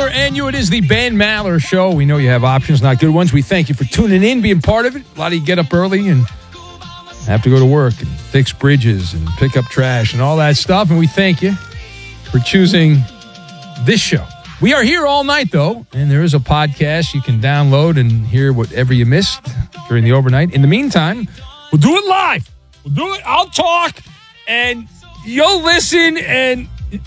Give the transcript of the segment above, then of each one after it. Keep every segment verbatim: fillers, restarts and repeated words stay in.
Maller and you. It is the Ben Maller Show. We know you have options, not good ones. We thank you for tuning in, being part of it. A lot of you get up early and have to go to work and fix bridges and pick up trash and all that stuff. And we thank you for choosing this show. We are here all night, though, and there is a podcast you can download and hear whatever you missed during the overnight. In the meantime, we'll do it live. We'll do it. I'll talk, and you'll listen and...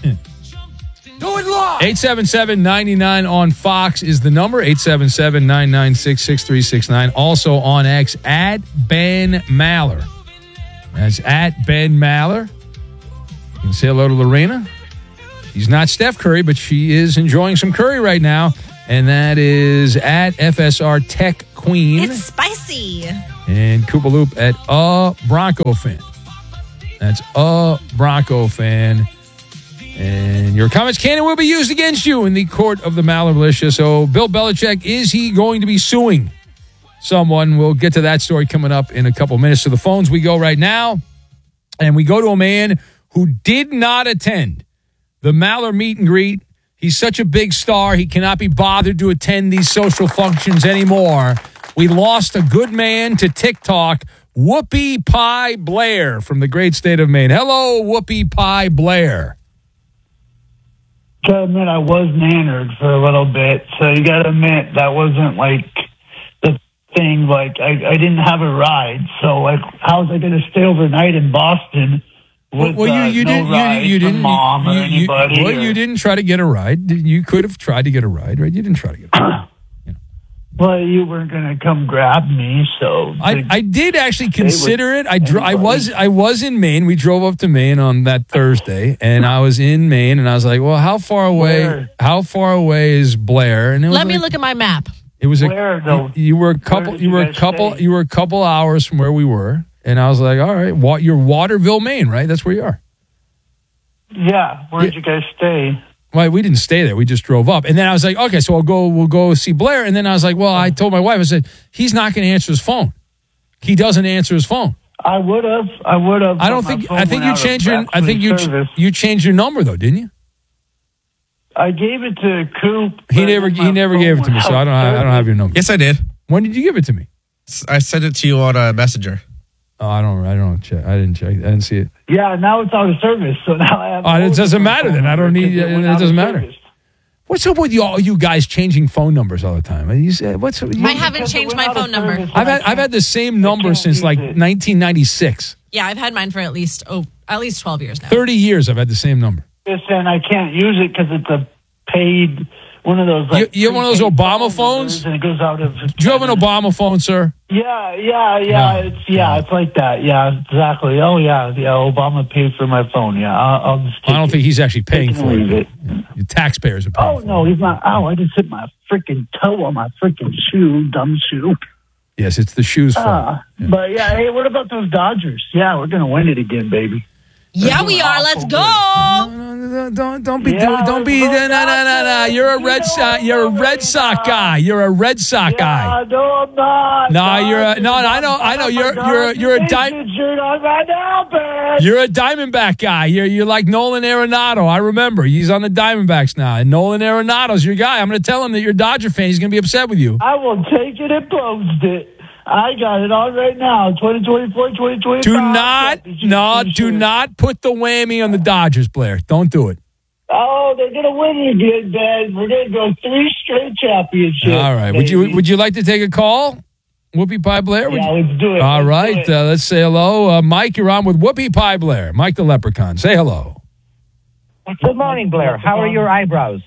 Do it live. eight seven seven, nine nine on Fox is the number. eight seven seven, nine nine six, six three six nine. Also on X, at Ben Maller. That's at Ben Maller. You can say hello to Lorena. She's not Steph Curry, but she is enjoying some curry right now. And that is at F S R Tech Queen. It's spicy. And Koopa Loop at a Bronco fan. That's a Bronco fan. And your comments can and will be used against you in the court of the Maller Militia. So, Bill Belichick, is he going to be suing someone? We'll get to that story coming up in a couple minutes. To the phones we go right now. And we go to a man who did not attend the Maller meet and greet. He's such a big star, he cannot be bothered to attend these social functions anymore. We lost a good man to TikTok, Whoopi Pie Blair from the great state of Maine. Hello, Whoopi Pie Blair. Gotta admit, I was nannered for a little bit, so you gotta admit that wasn't like the thing. Like I, I didn't have a ride, so like how was I gonna stay overnight in Boston with well, you, uh, you no didn't, ride you, you from didn't, mom you, or you, anybody? Well, or, you didn't try to get a ride. You could have tried to get a ride, right? You didn't try to get a ride. Well, you weren't gonna come grab me, so I, I did actually consider it. I dro- I was I was in Maine. We drove up to Maine on that Thursday, and I was in Maine, and I was like, "Well, how far away? Blair. How far away is Blair?" And it was Let me like, look at my map. It was Blair, a though. you, you were a couple. did You you were a guys couple. stay? You were a couple hours from where we were, and I was like, "All right, wa- you're Waterville, Maine, right? That's where you are." Yeah, where'd you guys stay? Well, we didn't stay there. We just drove up. And then I was like, okay, so I'll go, we'll go see Blair. And then I was like, well, I told my wife, I said, he's not going to answer his phone. He doesn't answer his phone. I would have. I would have. I don't think, I think you changed your, I think you, Service. you changed your number though, didn't you? I gave it to Coop. He but never, my he never phone gave it to me. went So I don't, out of I don't have your number. Yes, I did. When did you give it to me? I sent it to you on a messenger. Oh, I don't, I don't check. I didn't check. I didn't see it. Yeah, now it's out of service, so now I have. Oh, it no doesn't matter then. I don't because need- it went it out of doesn't matter. service. What's up with you, all you guys changing phone numbers all the time? You say, what's, you, I haven't Because it changed went my out of phone number. service, I've and had, I I've had the same I number can't since use like it. nineteen ninety-six. Yeah, I've had mine for at least oh, at least twelve years now. thirty years I've had the same number. can't- and I can't use it because it's a paid one of those. Like, You- you have one of those prepaid Obama phone phones? numbers, and it goes out of. Do you have an Obama phone, sir? Yeah, yeah, yeah. No. It's yeah, it's like that. Yeah, exactly. Oh yeah, yeah. Obama paid for my phone. Yeah, I'll, I'll just. I don't think he's actually paying Take for and it. leave it. Yeah. Your taxpayers are paying Oh for no, it. he's not. Oh, I just hit my freaking toe on my freaking shoe, dumb shoe. Yes, it's the shoes phone. Ah, Yeah. but yeah, hey, what about those Dodgers? Yeah, we're gonna win it again, baby. Yeah, we are. Let's go. No, no, no, don't don't be Yeah, doing don't be no let's no go no no no. Dodgers. You're a You Red know Sox. I'm You're a already Red Sox not. guy. You're a Red Sox guy. Yeah, no, I'm not. No, you're a- Dodgers. no, I know- I know. Oh, You're- my you're a- God, you're a you di- made the shirt on right now, man. You're a Diamondback guy. You're you're like Nolan Arenado. I remember he's on the Diamondbacks now, and Nolan Arenado's your guy. I'm going to tell him that you're a Dodger fan. He's going to be upset with you. I will take it and post it. I got it on right now. twenty twenty-four, twenty twenty-five. Do not, no, do not put the whammy on the Dodgers, Blair. Don't do it. Oh, they're gonna win it again, man. We're gonna go three straight championships. All right. Would you baby. Would you like to take a call, Whoopi Pie Blair? Would Yeah, you- let's do it. All Let's right. do it. Uh, let's say hello, uh, Mike. You're on with Whoopi Pie Blair. Mike the Leprechaun. Say hello. Good morning, Blair. How are your eyebrows?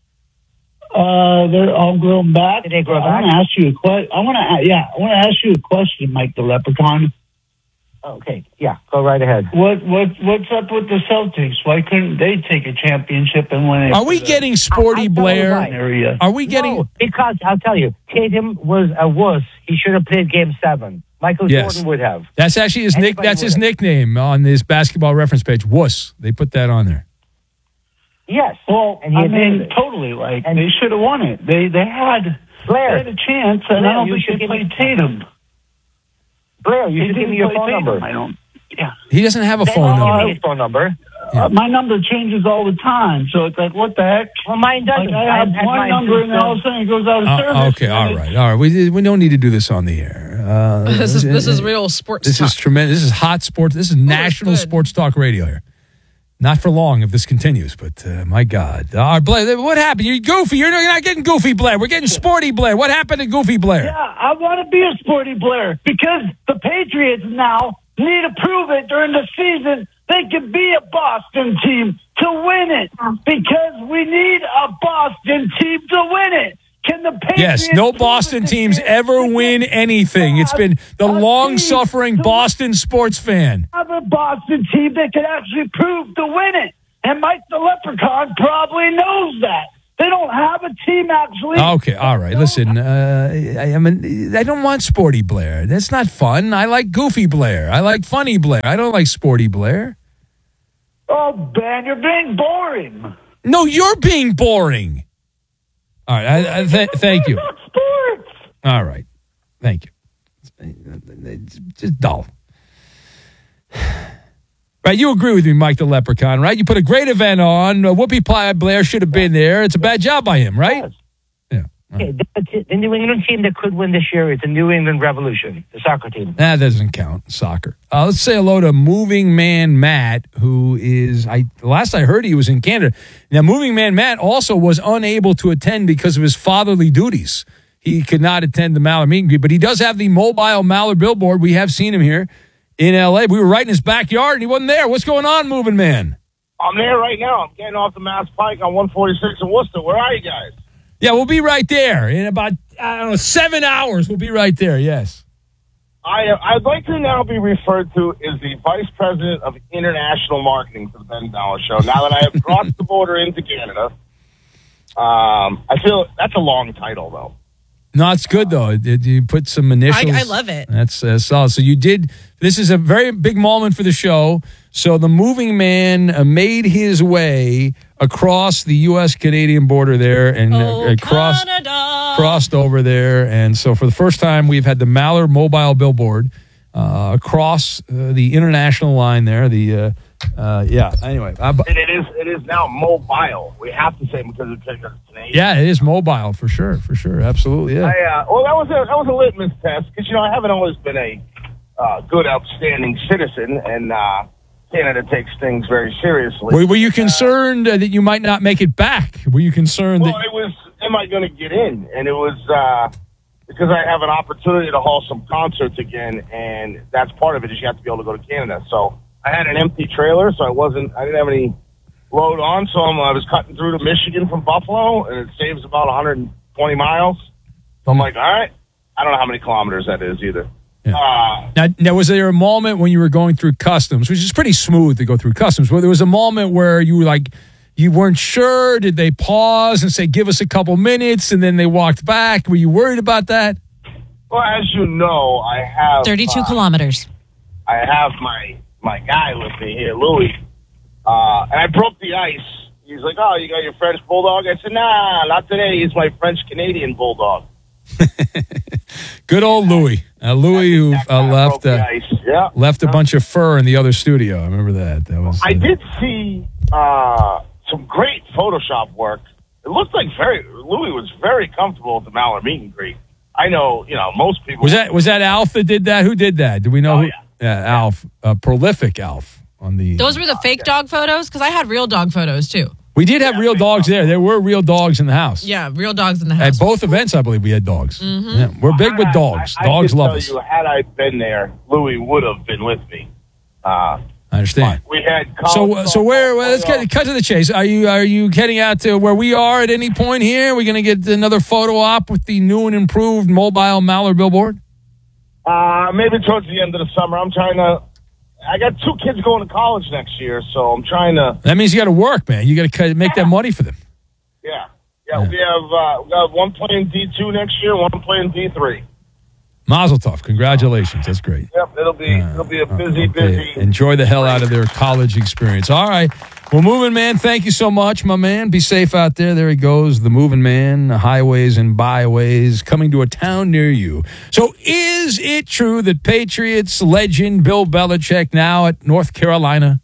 Uh, they're all grown back. Did they grow I want back? to ask you a question. I want to, yeah, I want to ask you a question, Mike the Leprechaun. Okay, yeah, go right ahead. What, what, what's up with the Celtics? Why couldn't they take a championship and win it? Are we getting sporty, I- I thought Blair? it was area? Are we getting? No, because I'll tell you, Tatum was a wuss. He should have played Game Seven. Michael Yes. Jordan would have. That's actually his nick. Anybody That's his would. nickname on this basketball reference page. Wuss. They put that on there. Yes. Well, and he I admitted mean, it. totally. Like And- they should have won it. They they had Blair, they had a chance, and Blair, I don't you think should they give played me- Tatum. Blair, you They should give didn't me your play phone Tatum, number. I don't. Yeah. He doesn't have a Then phone I'll number. give me his phone number. uh, my number changes all the time. So it's like, what the heck? Well, mine doesn't. Like I have I've had one mine number, since, and then all of a sudden it goes out of Uh, service. okay, all and right, all right. We we don't need to do this on the air. Uh, This is this is real sports This talk. is tremendous. This is hot sports. This is national good. sports talk radio here. Not for long if this continues, but uh, my God. All right, Blair, what happened? You're goofy. You're not getting goofy, Blair. We're getting sporty, Blair. What happened to Goofy Blair? Yeah, I want to be a sporty Blair because the Patriots now need to prove it during the season. They can be a Boston team to win it because we need a Boston team to win it. Can the Patriots Yes, no prove Boston it teams again? ever They win can anything. It's been the have a long-suffering team to Boston sports fan. have a Boston team that can actually prove to win it. And Mike the Leprechaun probably knows that. They don't have a team actually. Okay, all right. Listen, uh, I, I mean, I don't want sporty Blair. That's not fun. I like Goofy Blair. I like funny Blair. I don't like sporty Blair. Oh, Ben, you're being boring. No, you're being boring. All right, I, I th- thank you. About sports. All right, thank you. It's just dull. Right, you agree with me, Mike the Leprechaun, right? You put a great event on. Uh, Whoopi Ply Blair should have been there. It's a bad job by him, right? Yeah. Okay, the, the New England team that could win this year is the New England Revolution, the soccer team. That doesn't count. Soccer. Uh, let's say hello to Moving Man Matt, who is, I last I heard he was in Canada. Now, Moving Man Matt also was unable to attend because of his fatherly duties. He could not attend the Mallard meet and greet, but he does have the mobile Mallard billboard. We have seen him here in L A. We were right in his backyard, and he wasn't there. What's going on, Moving Man? I'm there right now. I'm getting off the Mass Pike on one forty-six in Worcester. Where are you guys? Yeah, we'll be right there. In about, I don't know, seven hours, we'll be right there, yes. I, I'd like to now be referred to as the Vice President of International Marketing for the Ben Dollar Show. Now that I have crossed the border into Canada, um, I feel that's a long title, though. No, it's good, though. Did you put some initials? I, I love it. That's uh, solid. So you did, this is a very big moment for the show. So the Moving Man uh, made his way across the U S Canadian border there and Oh, uh, crossed, Canada. crossed over there. And so for the first time, we've had the Mallard mobile billboard uh, across uh, the international line there. The uh, uh, yeah, anyway. Uh, And it is it is now mobile. We have to say because it's because it's Canadian. yeah, it is mobile for sure, for sure. Absolutely, yeah. I, uh, well, that was a that was a litmus test because you know I haven't always been a uh, good, outstanding citizen, and uh, Canada takes things very seriously. Were, were you concerned uh, that you might not make it back? Were you concerned Well, that... it was, am I going to get in? And it was uh, because I have an opportunity to haul some concerts again, and that's part of it is you have to be able to go to Canada. So I had an empty trailer, so I wasn't, I didn't have any load on, so I'm, I was cutting through to Michigan from Buffalo, and it saves about one hundred twenty miles. So I'm like, all right, I don't know how many kilometers that is either. Yeah. Uh, Now, now, was there a moment when you were going through customs, which is pretty smooth to go through customs, but there was a moment where you were like, you weren't sure? Did they pause and say, give us a couple minutes, and then they walked back? Were you worried about that? well, as you know, I have thirty-two uh, kilometers. I have my my guy with me here, Louis, uh, and I broke the ice. He's like, "Oh, you got your French bulldog?" I said, "Nah, not today. He's my French Canadian bulldog." Good old Louis. Uh, Louis, who That uh, guy left broke the uh, ice. Yeah. left a bunch of fur in the other studio. I remember that. That was. I uh, did see uh, some great Photoshop work. It looked like very Louis was very comfortable with the Mallard meet and greet. I know, you know, most people. Was that was that Alf that did that? Who did that? Do we know? Oh, who? yeah. Alf, uh, prolific Alf on the. Those were the fake dog photos because I had real dog photos too. We did have real dogs there. There were real dogs in the house. Yeah, real dogs in the At house. both events, I believe we had dogs. Mm-hmm. Yeah, we're big with dogs. I, I, dogs I love can us. tell you, had I been there, Louis would have been with me. Uh, I understand. we had So, college uh, so where? Well, let's softball, get cut to the chase. Are you are you heading out to where we are at any point here? Are we going to get another photo op with the new and improved mobile Mallard billboard? Uh, maybe towards the end of the summer. I'm trying to. I got two kids going to college next year, so I'm trying to. That means you got to work, man. You got to make that money for them. Yeah, yeah. Yeah. We have uh, we got one playing D two next year, one playing D three. Mazel tov. Congratulations. That's great. Yep, it'll be Uh, it'll be a busy, Okay. busy. Enjoy the hell out of their college experience. All right. Well, Moving Man, thank you so much, my man. Be safe out there. There he goes, the Moving Man, highways and byways coming to a town near you. So is it true that Patriots legend Bill Belichick now at North Carolina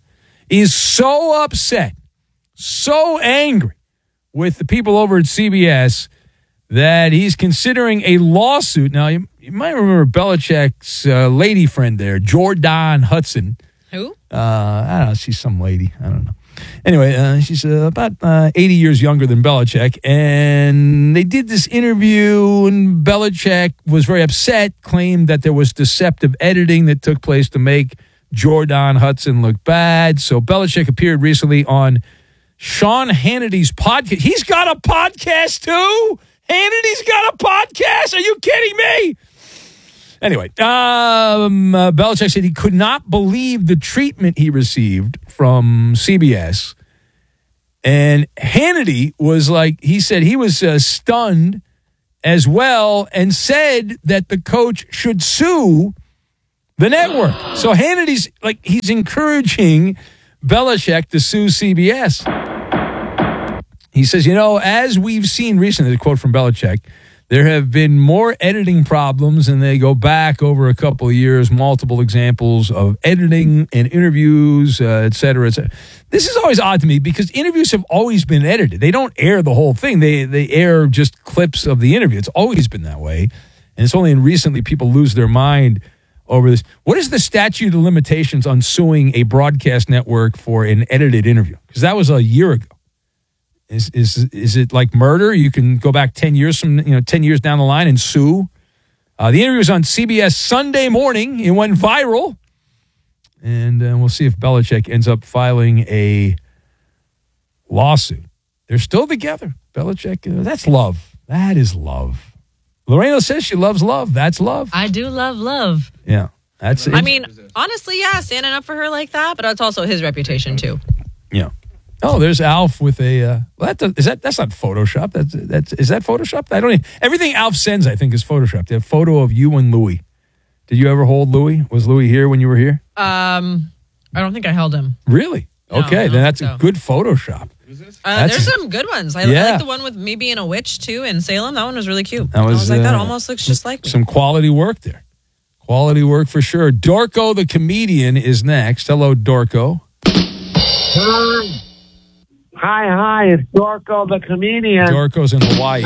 is so upset, so angry with the people over at C B S that he's considering a lawsuit. Now, you, you might remember Belichick's uh, lady friend there, Jordan Hudson. Who? Uh, I don't know. She's some lady. I don't know. Anyway, uh, she's uh, about uh, eighty years younger than Belichick. And they did this interview, and Belichick was very upset, claimed that there was deceptive editing that took place to make Jordan Hudson look bad. So Belichick appeared recently on Sean Hannity's podcast. He's got a podcast, too? Hannity's got a podcast? Are you kidding me? Anyway, um, uh, Belichick said he could not believe the treatment he received from C B S. And Hannity was like, he said he was uh, stunned as well and said that the coach should sue the network. So Hannity's like, he's encouraging Belichick to sue C B S. He says, you know, as we've seen recently, the quote from Belichick, there have been more editing problems, and they go back over a couple of years, multiple examples of editing and interviews, uh, et cetera, et cetera. This is always odd to me because interviews have always been edited. They don't air the whole thing. They they air just clips of the interview. It's always been that way. And it's only in recently people lose their mind over this. What is the statute of limitations on suing a broadcast network for an edited interview? Because that was a year ago. Is is is it like murder? You can go back ten years from you know ten years down the line and sue. Uh, the interview was on C B S Sunday morning. It went viral, and uh, we'll see if Belichick ends up filing a lawsuit. They're still together. Belichick, uh, that's love. That is love. Lorena says she loves love. That's love. I do love love. Yeah, that's. I mean, honestly, yeah, standing up for her like that, but it's also his reputation too. Yeah. Oh, there's Alf with a. Uh, well, that, is that that's not Photoshop? That's that's is that Photoshop? I don't. Even, everything Alf sends, I think, is Photoshopped. They have a photo of you and Louie. Did you ever hold Louie? Was Louie here when you were here? Um, I don't think I held him. Really? No, okay, I then don't that's think a so. good Photoshop. Uh, there's some good ones. I, Yeah. I like the one with me being a witch too in Salem. That one was really cute. That was, I was like, that uh, almost looks just like me. Some quality work there. Quality work for sure. Dorco the comedian is next. Hello, Dorco. Hi, hi, hi. It's Dorco the comedian. Dorco's in Hawaii.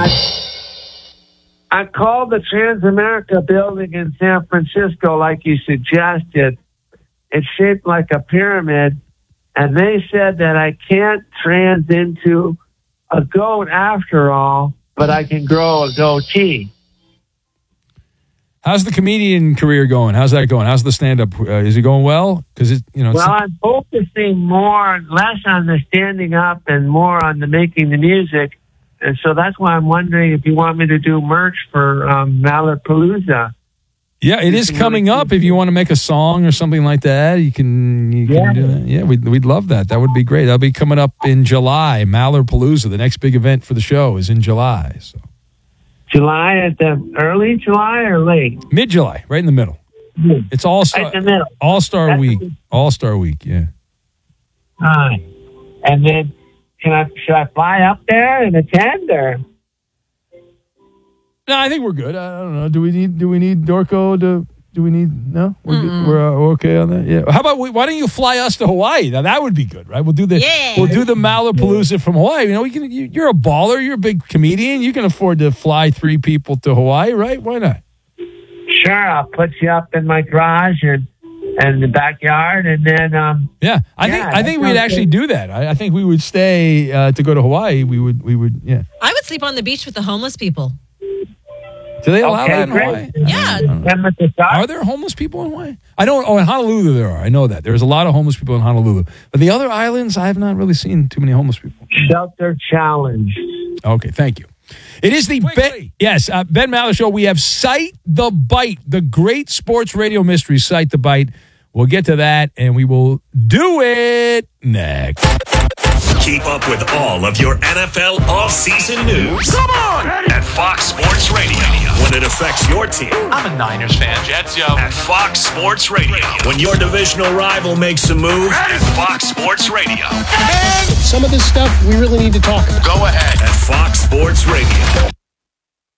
I called the Transamerica building in San Francisco like you suggested. It's shaped like a pyramid, and they said that I can't trans into a goat after all, but I can grow a goatee. How's the comedian career going? How's that going? How's the stand-up? Uh, is it going well? Because it, you know. It's Well, I'm focusing more, less on the standing up and more on the making the music. And so that's why I'm wondering if you want me to do merch for um, Malapalooza. yeah, it is coming up. If you want to make a song or something like that, you can. You can Yeah. do that. Yeah, we'd we'd love that. That would be great. That'll be coming up in July. Malapalooza, the next big event for the show, is in July. So July at the early July or late? mid-July, right in the middle. It's all Right in the middle. All Star That's Week. the- All Star Week. Yeah. Hi. And then can I should I fly up there and attend or? No, I think we're good. I don't know. Do we need? Do we need Dorco to? Do we need? No, we're good. We're, uh, we're okay on that. Yeah. How about we, why don't you fly us to Hawaii? Now that would be good, right? We'll do the Yeah. we'll do the Malapalooza from Hawaii. You know, we can. You, you're a baller. You're a big comedian. You can afford to fly three people to Hawaii, right? Why not? Sure, I'll put you up in my garage and and the backyard, and then um. Yeah, I Yeah, think I that think we'd sounds actually good. do that. I, I think we would stay uh, to go to Hawaii. We would. We would. Yeah. I would sleep on the beach with the homeless people. Do they allow Okay, that in great. Hawaii? Yeah. Them with the socks? Are there homeless people in Hawaii? I don't. Oh, in Honolulu there are. I know that there's a lot of homeless people in Honolulu. But the other islands, I have not really seen too many homeless people. Shelter challenge. Okay, thank you. It is the Ben, yes uh, Ben Maller Show. We have Cite the Bite, the great sports radio mystery. Cite the Bite. We'll get to that, and we will do it next. Keep up with all of your N F L offseason news. Come on! At Fox Sports Radio. When it affects your team. I'm a Niners fan. Jets, yo. At Fox Sports Radio. When your divisional rival makes a move. At Fox Sports Radio. And some of this stuff we really need to talk about. Go ahead. At Fox Sports Radio.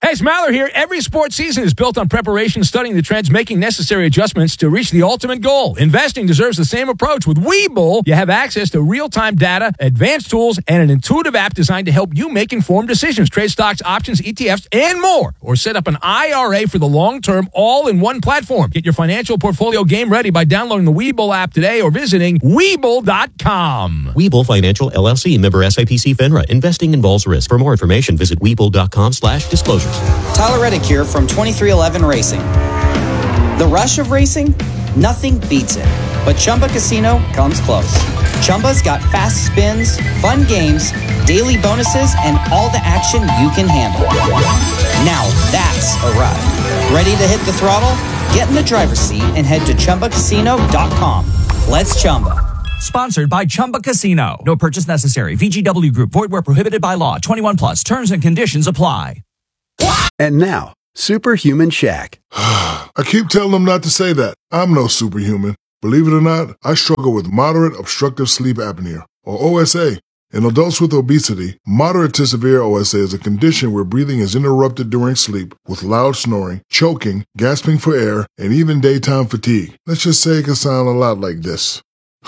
Hey, it's Maller here. Every sports season is built on preparation, studying the trends, making necessary adjustments to reach the ultimate goal. Investing deserves the same approach. With Webull, you have access to real-time data, advanced tools, and an intuitive app designed to help you make informed decisions. Trade stocks, options, E T Fs, and more. Or set up an I R A for the long term, all in one platform. Get your financial portfolio game ready by downloading the Webull app today or visiting Webull dot com. Webull Financial, L L C, member S I P C FINRA. Investing involves risk. For more information, visit Webull dot com slash disclosures. Tyler Reddick here from twenty-three eleven Racing. The rush of racing? Nothing beats it. But Chumba Casino comes close. Chumba's got fast spins, fun games, daily bonuses, and all the action you can handle. Now that's a ride. Ready to hit the throttle? Get in the driver's seat and head to Chumba Casino dot com. Let's Chumba. Sponsored by Chumba Casino. No purchase necessary. V G W Group. Void where prohibited by law. twenty-one plus. Terms and conditions apply. And now, Superhuman Shaq. I keep telling them not to say that. I'm no superhuman. Believe it or not, I struggle with moderate obstructive sleep apnea, or O S A. In adults with obesity, moderate to severe O S A is a condition where breathing is interrupted during sleep with loud snoring, choking, gasping for air, and even daytime fatigue. Let's just say it can sound a lot like this.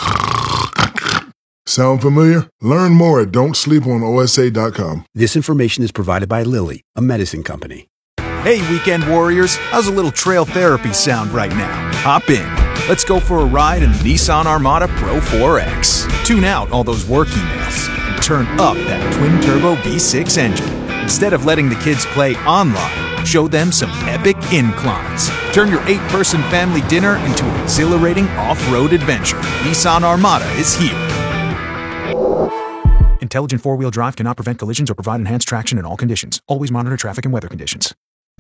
Sound familiar? Learn more at don't sleep on O S A dot com. This information is provided by Lilly, a medicine company. Hey, weekend warriors. How's a little trail therapy sound right now? Hop in. Let's go for a ride in the Nissan Armada Pro four X. Tune out all those work emails and turn up that twin-turbo V six engine. Instead of letting the kids play online, show them some epic inclines. Turn your eight-person family dinner into an exhilarating off-road adventure. Nissan Armada is here. Intelligent four-wheel drive cannot prevent collisions or provide enhanced traction in all conditions. Always monitor traffic and weather conditions.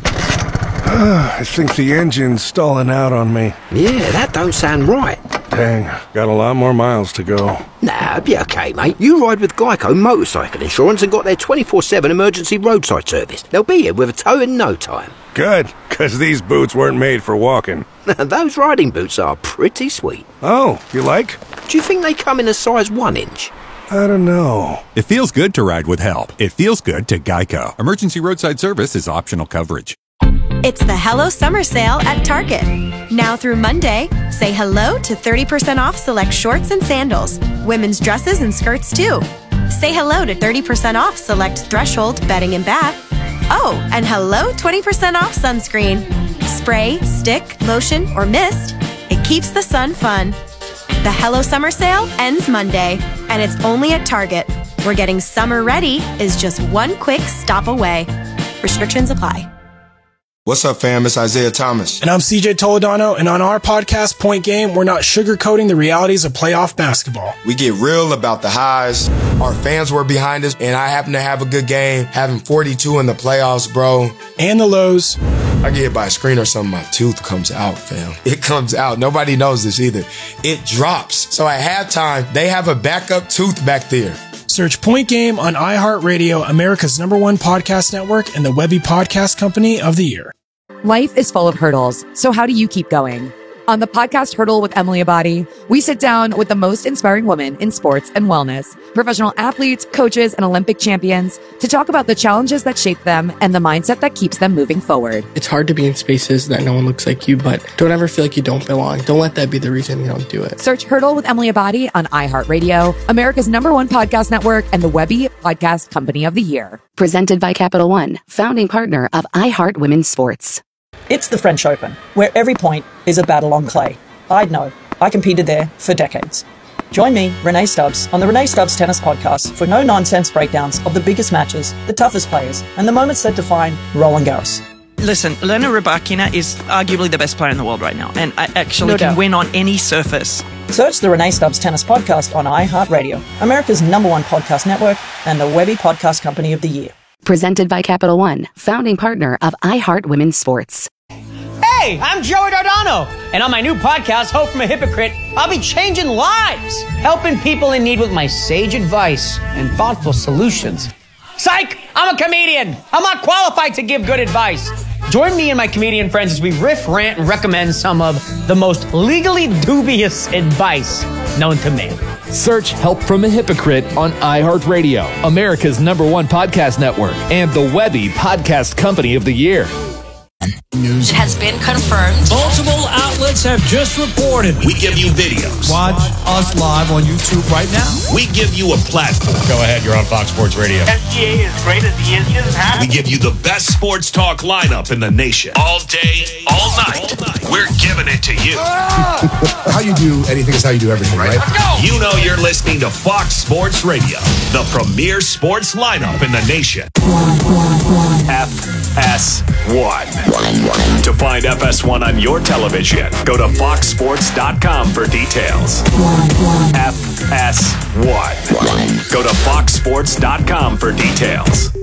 I think the engine's stalling out on me. Yeah, that don't sound right. Dang, got a lot more miles to go. Nah, be okay, mate. You ride with Geico Motorcycle Insurance and got their twenty-four seven emergency roadside service. They'll be here with a tow in no time. Good, because these boots weren't made for walking. Those riding boots are pretty sweet. Oh, you like? Do you think they come in a size one inch? I don't know. It feels good to ride with help. It feels good to Geico. Emergency roadside service is optional coverage. It's the Hello Summer Sale at Target. Now through Monday, say hello to thirty percent off select shorts and sandals, women's dresses and skirts too. Say hello to thirty percent off select Threshold bedding and bath. Oh, and hello twenty percent off sunscreen. Spray, stick, lotion, or mist. It keeps the sun fun. The Hello Summer Sale ends Monday, and it's only at Target, where getting summer ready is just one quick stop away. Restrictions apply. What's up, fam? It's Isaiah Thomas. And I'm C J Toledano, and on our podcast, Point Game, we're not sugarcoating the realities of playoff basketball. We get real about the highs. Our fans were behind us, and I happen to have a good game, having forty-two in the playoffs, bro. And the lows. I get hit by a screen or something, my tooth comes out, fam. It comes out. Nobody knows this either. It drops. So at halftime, they have a backup tooth back there. Search Point Game on iHeartRadio, America's number one podcast network, and the Webby Podcast Company of the Year. Life is full of hurdles, so how do you keep going? On the podcast Hurdle with Emily Abadi, we sit down with the most inspiring women in sports and wellness, professional athletes, coaches, and Olympic champions to talk about the challenges that shape them and the mindset that keeps them moving forward. It's hard to be in spaces that no one looks like you, but don't ever feel like you don't belong. Don't let that be the reason you don't do it. Search Hurdle with Emily Abadi on iHeartRadio, America's number one podcast network, and the Webby Podcast Company of the Year. Presented by Capital One, founding partner of iHeart Women's Sports. It's the French Open, where every point is a battle on clay. I'd know. I competed there for decades. Join me, Renee Stubbs, on the Renee Stubbs Tennis Podcast for no-nonsense breakdowns of the biggest matches, the toughest players, and the moments that define Roland Garros. Listen, Elena Rybakina is arguably the best player in the world right now, and I actually No can doubt. win on any surface. Search the Renee Stubbs Tennis Podcast on iHeartRadio, America's number one podcast network, and the Webby Podcast Company of the Year. Presented by Capital One, founding partner of iHeart Women's Sports. Hey, I'm Joey Dardano, and on my new podcast, Hope from a Hypocrite, I'll be changing lives, helping people in need with my sage advice and thoughtful solutions. Psych! I'm a comedian. I'm not qualified to give good advice. Join me and my comedian friends as we riff, rant, and recommend some of the most legally dubious advice known to man. Search Help from a Hypocrite on iHeartRadio, America's number one podcast network, and the Webby Podcast Company of the Year. News has been confirmed. Multiple outlets have just reported. We give you videos. Watch us live on YouTube right now. We give you a platform. Go ahead, you're on Fox Sports Radio. S G A is great as he is. He doesn't have We give you the best sports talk lineup in the nation. All day, all night. We're giving it to you. How you do anything is how you do everything, right? Let's go. You know you're listening to Fox Sports Radio, the premier sports lineup in the nation. F S one. To find F S one on your television, go to fox sports dot com for details. F S one. Go to fox sports dot com for details.